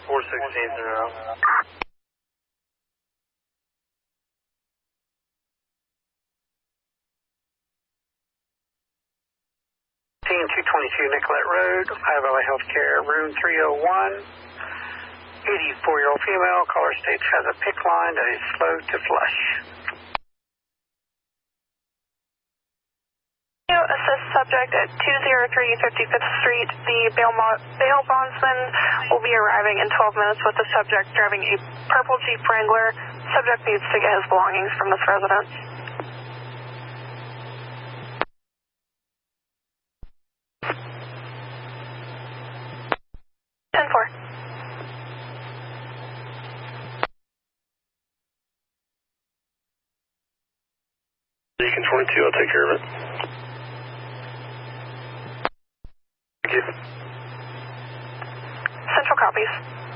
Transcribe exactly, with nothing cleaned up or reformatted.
four sixteenth in a row. two twenty-two Nicolette Road, Ohio Valley Healthcare, room three oh one. eighty-four-year-old female, caller states has a PICC line that is slow to flush. Assist subject at two oh three fifty-fifth Street. The bail, bail bondsman will be arriving in twelve minutes with the subject driving a purple Jeep Wrangler. Subject needs to get his belongings from this residence. ten four. Beacon twenty-two, I'll take care of it. Thank you. Central copies.